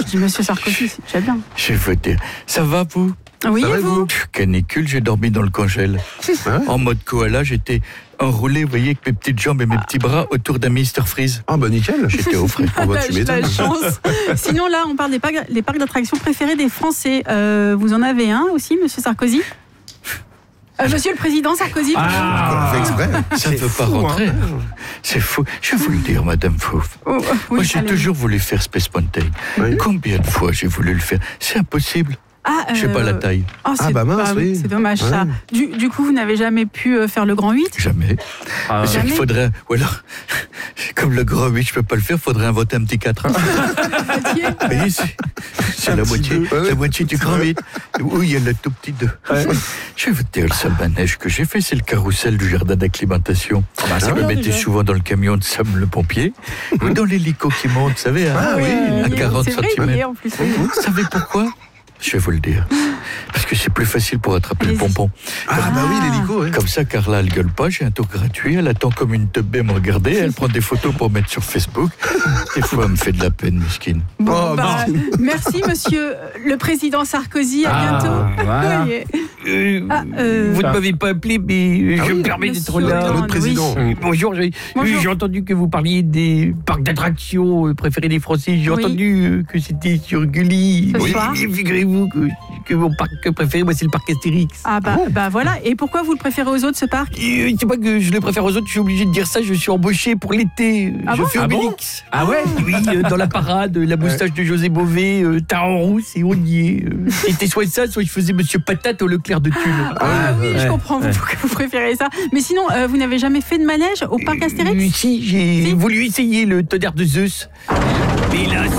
dis Monsieur Sarkozy, c'est déjà bien. Je vais dire, ça va vous? Oui, Ça va, et vous? Canicule, j'ai dormi dans le congèle. En mode koala, j'étais enroulé, vous voyez, avec mes petites jambes et mes petits bras autour d'un Mr Freeze. Ah bah nickel. J'étais au frais. Ah bah tu m'étonnes. La chance. Sinon, là, on parle des parcs d'attractions préférés des Français. Vous en avez un aussi, Monsieur Sarkozy? Monsieur le Président Sarkozy. On fait exprès. Ça ne veut pas rentrer. C'est fou. Je vais vous le dire, Madame Fouf. Oh, oui, Moi, j'ai allez. toujours voulu faire Space Mountain. Oui. Combien de fois j'ai voulu le faire? C'est impossible. Je sais pas la taille. Oh, Ah, bah mince, oui. C'est dommage ça. Du coup, vous n'avez jamais pu faire le grand 8? Jamais. Ah, C'est qu'il faudrait. Ou alors, comme le grand 8, je peux pas le faire, faudrait inventer un petit 4. Vous voyez, c'est la moitié, la moitié du grand 8. Oui, il y a le tout petit 2. Je vais vous dire, le seul manège que j'ai fait, c'est le carrousel du jardin d'acclimatation. Je me mettais souvent dans le camion de Sam le pompier, ou dans l'hélico qui monte, vous savez, à 40 c'est vrai, il y cm. est en plus. Vous savez pourquoi? Je vais vous le dire. Parce que c'est plus facile pour attraper le pompon. Ah bah oui, l'hélico, ouais. Comme ça, Carla, elle gueule pas, j'ai un tour gratuit, elle attend comme une teubée me regarder, elle prend des photos pour mettre sur Facebook. Des fois, elle me fait de la peine, mesquine. Bon, merci, Monsieur le Président Sarkozy. À bientôt. Voilà. Oui. Vous ne m'avez pas appelé, mais je me permets d'être monsieur là. Notre président. Bonjour, Bonjour. j'ai entendu que vous parliez des parcs d'attractions préférés des Français. J'ai Oui. entendu que c'était sur Gulli. Ce soir. Et figurez-vous que mon parc préféré, moi, c'est le parc Astérix. Ah bah voilà. Et pourquoi vous le préférez aux autres, ce parc? C'est pas que je le préfère aux autres, je suis obligé de dire ça, je suis embauché pour l'été. Ah je bon? fais Ah Obélix. Ouais. Oui, dans la parade, la moustache de José Bové, teint en rousse et on y est. C'était soit ça, soit je faisais Monsieur Patate au Leclerc de Thunes. Oui, je comprends pourquoi vous préférez ça. Mais sinon, vous n'avez jamais fait de manège au parc Astérix? Si, j'ai voulu essayer le tonnerre de Zeus. Mais hélas...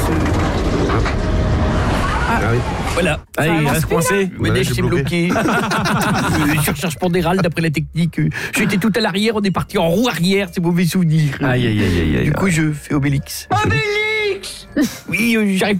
Ah oui. Voilà. Allez, il reste coincé. Le manège j'ai s'est bloqué. Surcharge pondérale d'après la technique. J'étais tout à l'arrière, on est parti en roue arrière, c'est mauvais souvenir. Aïe. Du coup, je fais Obélix. Obélix. Oui, j'arrive